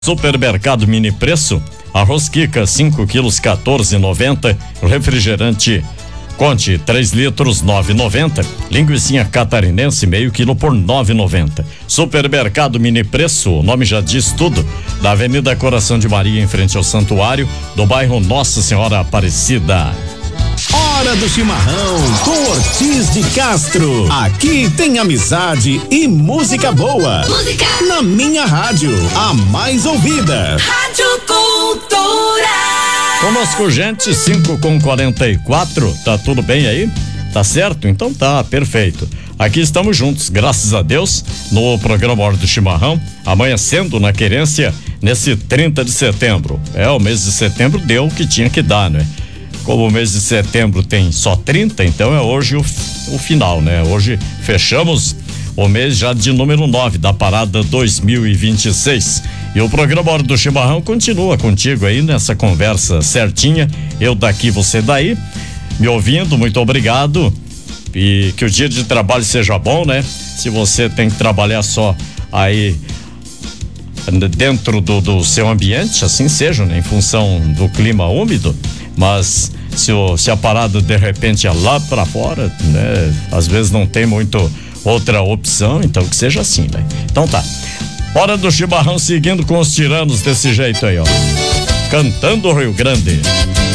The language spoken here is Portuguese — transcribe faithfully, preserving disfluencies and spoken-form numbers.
Supermercado Mini Preço, arroz Kika cinco quilos quatorze e noventa, refrigerante Conte três litros nove e noventa, linguicinha catarinense meio quilo por nove e noventa. Supermercado Mini Preço, o nome já diz tudo, da Avenida Coração de Maria em frente ao Santuário, do bairro Nossa Senhora Aparecida. Hora do chimarrão com Ortiz de Castro. Aqui tem amizade e música boa. Música na minha rádio, a mais ouvida. Rádio Cultura. Conosco, gente, cinco com quarenta e quatro. Tá tudo bem aí? Tá certo? Então tá, perfeito. Aqui estamos juntos, graças a Deus, no programa Hora do Chimarrão, amanhecendo na querência nesse trinta de setembro. É, o mês de setembro deu o que tinha que dar, né? Como o mês de setembro tem só trinta, então é hoje o, o final, né? Hoje fechamos o mês já de número nove da parada dois mil e vinte e seis. E o programa Hora do Chimarrão continua contigo aí nessa conversa certinha. Eu daqui, você daí, me ouvindo, muito obrigado. E que o dia de trabalho seja bom, né? Se você tem que trabalhar só aí dentro do, do seu ambiente, assim seja, né? Em função do clima úmido. Mas se, o, se a parada de repente é lá pra fora, né? Às vezes não tem muito outra opção, então que seja assim, né? Então tá. Hora do Chimarrão seguindo com os tiranos desse jeito aí, ó. Cantando o Rio Grande.